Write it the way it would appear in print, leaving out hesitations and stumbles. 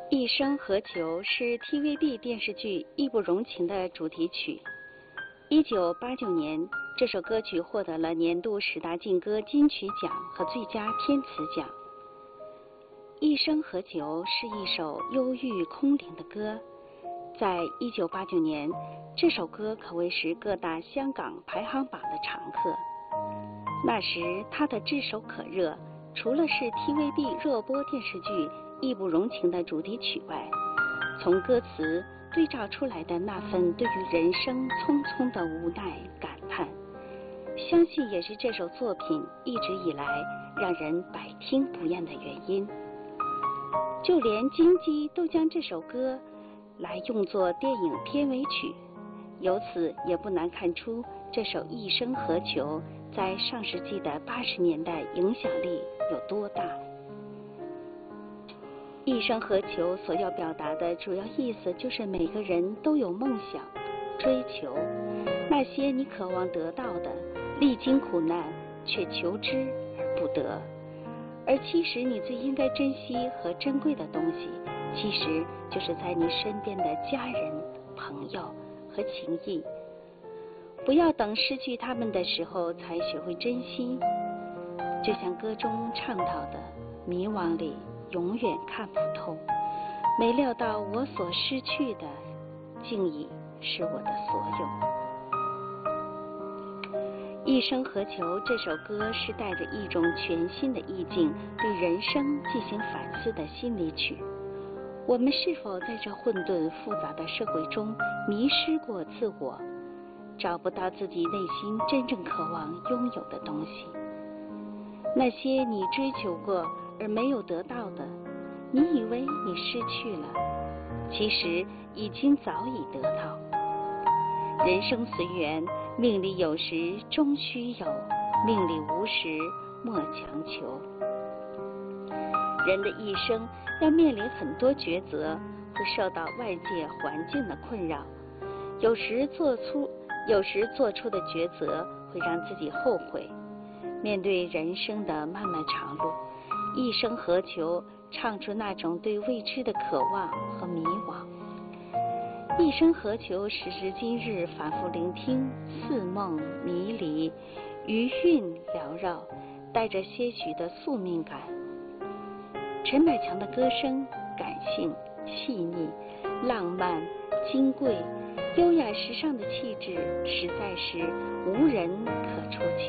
一生何求是 TVB 电视剧《义不容情》的主题曲。1989年，这首歌曲获得了年度10大劲歌金曲奖和最佳填词奖。一生何求是一首忧郁空灵的歌，在1989年，这首歌可谓是各大香港排行榜的常客。那时它的炙手可热，除了是 TVB 热播电视剧《义不容情》的主题曲外，从歌词对照出来的那份对于人生匆匆的无奈感叹，相信也是这首作品一直以来让人百听不厌的原因。就连金鸡都将这首歌来用作电影片尾曲，由此也不难看出这首《一生何求》在上世纪的80年代影响力有多大。一生何求所要表达的主要意思就是每个人都有梦想、追求，那些你渴望得到的，历经苦难却求之而不得。而其实你最应该珍惜和珍贵的东西，其实就是在你身边的家人、朋友和情谊。不要等失去他们的时候才学会珍惜，就像歌中唱到的，迷惘里永远看不透，没料到我所失去的竟已是我的所有。一生何求这首歌是带着一种全新的意境，对人生进行反思的心理曲。我们是否在这混沌复杂的社会中迷失过自我，找不到自己内心真正渴望拥有的东西？那些你追求过而没有得到的，你以为你失去了，其实已经早已得到。人生随缘，命里有时终须有，命里无时莫强求。人的一生要面临很多抉择，会受到外界环境的困扰，有时做出的抉择会让自己后悔。面对人生的漫漫长路，一生何求唱出那种对未知的渴望和迷惘。一生何求时至今日反复聆听，似梦迷离，余韵缭绕，带着些许的宿命感。陈百强的歌声感性、细腻、浪漫、金贵、优雅时尚的气质，实在是无人可出其